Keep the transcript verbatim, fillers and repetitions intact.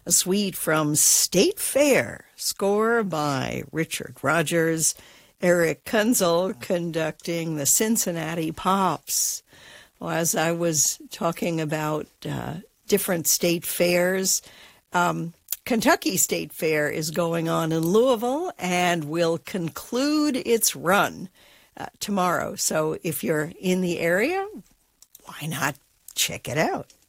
a suite from State Fair, score by Richard Rodgers, Eric Kunzel conducting the Cincinnati Pops. Well, as I was talking about uh, different state fairs, um, Kentucky State Fair is going on in Louisville and will conclude its run uh, tomorrow. So if you're in the area, why not check it out?